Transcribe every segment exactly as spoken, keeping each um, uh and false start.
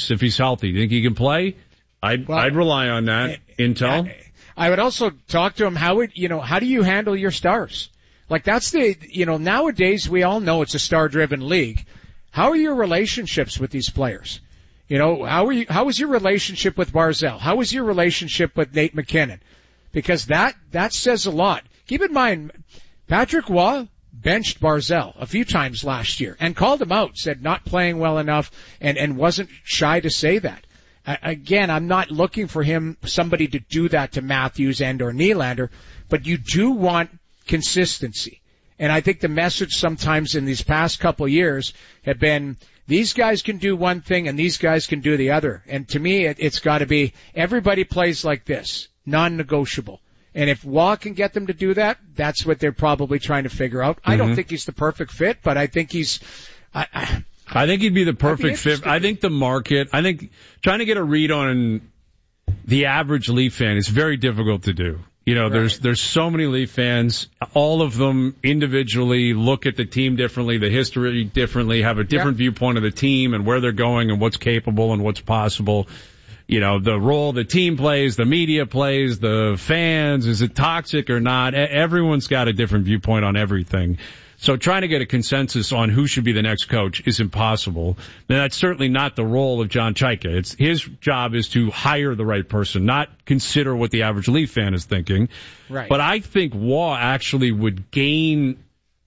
Ellis if he's healthy? Do you think he can play? I'd, well, I'd rely on that intel. I, I would also talk to him. How would, you know, how do you handle your stars? Like that's the, you know, nowadays we all know it's a star-driven league. How are your relationships with these players? You know, how are you, how was your relationship with Barzell? How was your relationship with Nate McKinnon? Because that, that says a lot. Keep in mind, Patrick Waugh benched Barzell a few times last year and called him out, said not playing well enough, and, and wasn't shy to say that. Uh, again, I'm not looking for him, somebody to do that to Matthews and or Nylander, but you do want consistency. And I think the message sometimes in these past couple of years have been, these guys can do one thing and these guys can do the other. And to me, it, it's got to be, everybody plays like this, non-negotiable. And if Waugh can get them to do that, that's what they're probably trying to figure out. Mm-hmm. I don't think he's the perfect fit, but I think he's, I, I, I think he'd be the perfect fit. I think the market, I think trying to get a read on the average Leaf fan is very difficult to do. You know, right. there's, there's so many Leaf fans, all of them individually look at the team differently, the history differently, have a different yep. viewpoint of the team and where they're going and what's capable and what's possible. You know, the role the team plays, the media plays, the fans, is it toxic or not? Everyone's got a different viewpoint on everything. So trying to get a consensus on who should be the next coach is impossible. Now, that's certainly not the role of John Chayka. It's his job is to hire the right person, not consider what the average Leaf fan is thinking. Right. But I think Waugh actually would gain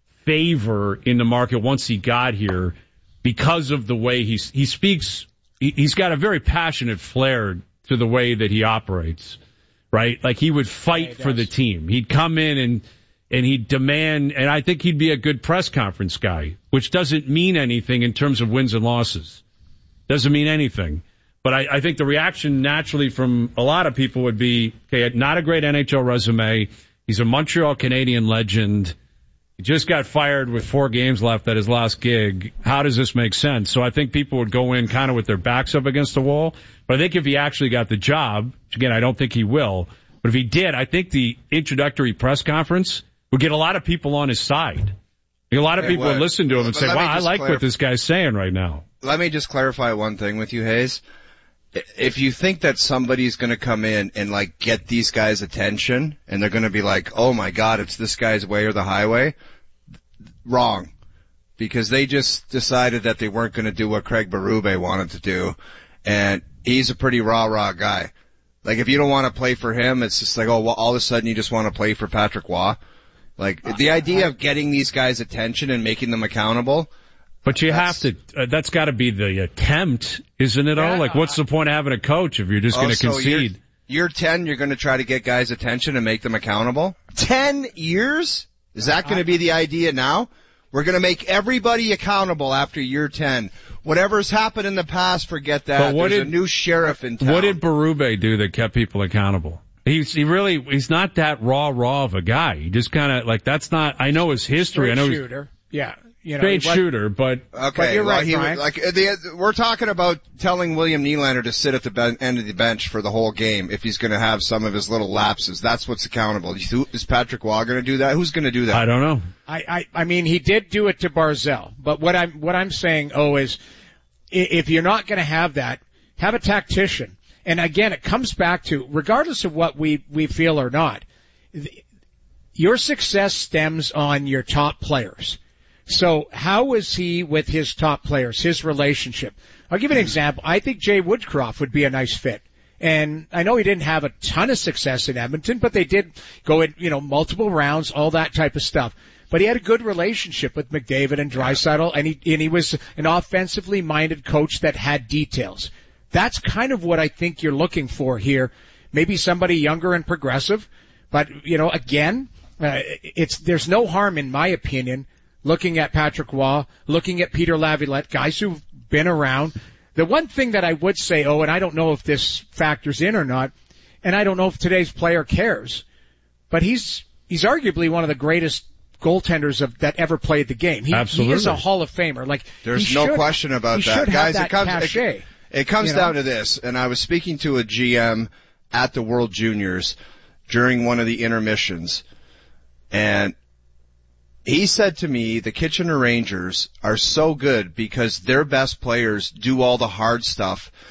favor in the market once he got here because of the way he he speaks. He, he's got a very passionate flair to the way that he operates, right? Like he would fight yeah, he for the team. He'd come in and And he'd demand, and I think he'd be a good press conference guy, which doesn't mean anything in terms of wins and losses. Doesn't mean anything. But I, I think the reaction naturally from a lot of people would be, okay, not a great N H L resume. He's a Montreal Canadian legend. He just got fired with four games left at his last gig. How does this make sense? So I think people would go in kind of with their backs up against the wall. But I think if he actually got the job, which again, I don't think he will, but if he did, I think the introductory press conference would get a lot of people on his side. A lot of people would listen to him and say, wow, I like what this guy's saying right now. Let me just clarify one thing with you, Hayes. If you think that somebody's going to come in and, like, get these guys' attention, and they're going to be like, oh, my God, it's this guy's way or the highway, wrong. Because they just decided that they weren't going to do what Craig Berube wanted to do, and he's a pretty rah-rah guy. Like, if you don't want to play for him, it's just like, oh, well, all of a sudden you just want to play for Patrick Waugh. Like, the idea of getting these guys' attention and making them accountable. But you have to, uh, that's got to be the attempt, isn't it all? Like, what's the point of having a coach if you're just oh, going to so concede? Year, year ten, you're going to try to get guys' attention and make them accountable? Ten years? Is that going to be the idea now? We're going to make everybody accountable after year ten. Whatever's happened in the past, forget that. But what There's did, a new sheriff in town. What did Berube do that kept people accountable? He's, he really, he's not that raw, raw of a guy. He just kind of, like, that's not, I know his history. Straight I know shooter. Yeah. You know, straight shooter, but. Okay. But you're well, right, he Brian. would, like, the, we're talking about telling William Nylander to sit at the ben- end of the bench for the whole game if he's going to have some of his little lapses. That's what's accountable. Is Patrick Waugh going to do that? Who's going to do that? I don't know. I, I, I mean, he did do it to Barzell, but what I'm, what I'm saying, oh, is if you're not going to have that, have a tactician. And again, it comes back to, regardless of what we, we feel or not, your success stems on your top players. So how is he with his top players, his relationship? I'll give you an example. I think Jay Woodcroft would be a nice fit. And I know he didn't have a ton of success in Edmonton, but they did go in, you know, multiple rounds, all that type of stuff. But he had a good relationship with McDavid and Draisaitl, and he, and he was an offensively minded coach that had details. That's kind of what I think you're looking for here. Maybe somebody younger and progressive, but, you know, again, uh, it's, there's no harm, in my opinion, looking at Patrick Waugh, looking at Peter Laviolette, guys who've been around. The one thing that I would say, oh, and I don't know if this factors in or not, and I don't know if today's player cares, but he's, he's arguably one of the greatest goaltenders of, that ever played the game. He, Absolutely. He is a Hall of Famer. Like, there's no should, question about he that. Should Guys, have that it comes, cachet. it, It comes you know? down to this, and I was speaking to a G M at the World Juniors during one of the intermissions, and he said to me, the Kitchener Rangers are so good because their best players do all the hard stuff